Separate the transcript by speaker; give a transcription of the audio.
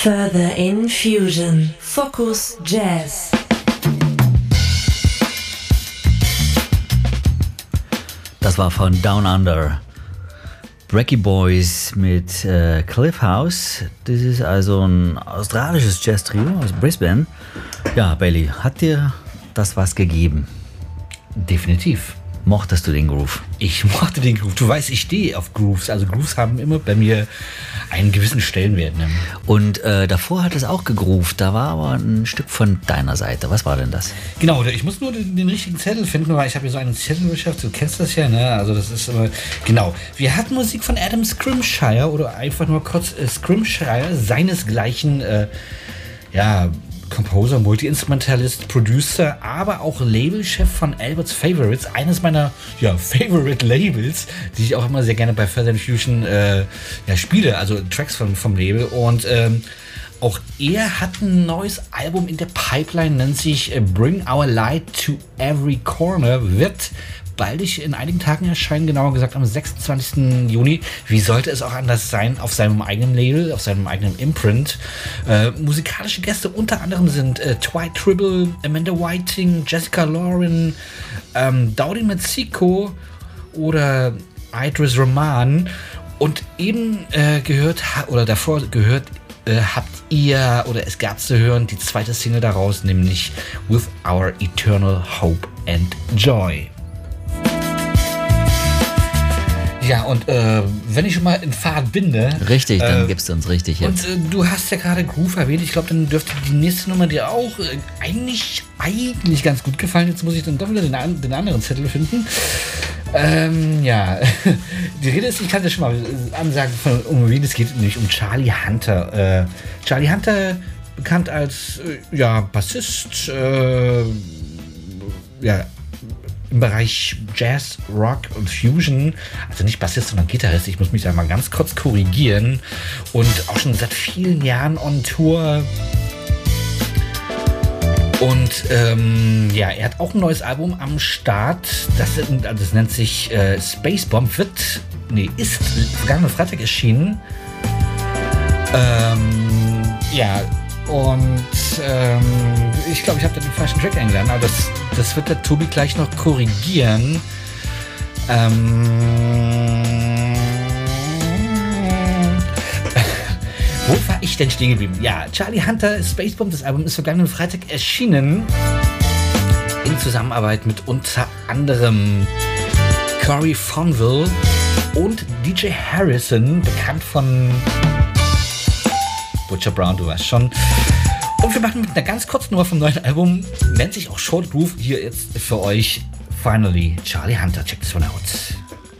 Speaker 1: Further in Fusion. Focus Jazz.
Speaker 2: Das war von Down Under. Breaky Boys mit Cliff House. Das ist also ein australisches Jazz-Trio aus Brisbane. Ja, Bailey, hat dir das was gegeben?
Speaker 3: Definitiv.
Speaker 2: Mochtest du den Groove?
Speaker 3: Ich mochte den Groove. Du weißt, ich stehe auf Grooves. Also Grooves haben immer bei mir einen gewissen Stellenwert. Ne?
Speaker 2: Und davor hat es auch gegroovt. Da war aber ein Stück von deiner Seite. Was war denn das?
Speaker 3: Genau, ich muss nur den richtigen Zettel finden, weil ich habe hier so einen Zettelwirtschaft. Du kennst das ja, ne? Also das ist immer... Genau. Wir hatten Musik von Adam Scrimshire oder einfach nur kurz Scrimshire, seinesgleichen, Composer, Multi-Instrumentalist, Producer, aber auch Labelchef von Albert's Favorites, eines meiner Favorite-Labels, die ich auch immer sehr gerne bei Further in Fusion spiele, also Tracks vom Label. Und auch er hat ein neues Album in der Pipeline, nennt sich Bring Our Light to Every Corner, wird baldig in einigen Tagen erscheinen, genauer gesagt am 26. Juni. Wie sollte es auch anders sein, auf seinem eigenen Label, auf seinem eigenen Imprint. Musikalische Gäste unter anderem sind Dwight Tribble, Amanda Whiting, Jessica Lauren, Dowdy Mexico oder Idris Rahman. Und eben davor gehört habt ihr, oder es gab zu hören, die zweite Single daraus, nämlich With Our Eternal Hope and Joy. Ja, und wenn ich schon mal in Fahrt bin, ne?
Speaker 2: Richtig, dann gibst du uns richtig jetzt.
Speaker 3: Und du hast ja gerade Groove erwähnt. Ich glaube, dann dürfte die nächste Nummer dir auch eigentlich ganz gut gefallen. Jetzt muss ich dann doch wieder den anderen Zettel finden. Die Rede ist, ich kann ja schon mal ansagen, um wen es geht, nämlich um Charlie Hunter. Charlie Hunter, bekannt als Bassist, im Bereich Jazz, Rock und Fusion, also nicht Bassist, sondern Gitarrist. Ich muss mich da mal ganz kurz korrigieren. Und auch schon seit vielen Jahren on Tour. Und er hat auch ein neues Album am Start. Das nennt sich Space Bomb. Ist vergangenen Freitag erschienen. Und ich glaube, ich habe da den falschen Track eingeladen, aber das wird der Tobi gleich noch korrigieren. Wo war ich denn stehen geblieben? Ja, Charlie Hunter, Space Bomb, das Album ist vergangenen Freitag erschienen. In Zusammenarbeit mit unter anderem Corey Fonville und DJ Harrison, bekannt von Butcher Brown, du weißt schon. Und wir machen mit einer ganz kurzen Nummer vom neuen Album, nennt sich auch Short Groove, hier jetzt für euch Finally Charlie Hunter. Check this one out.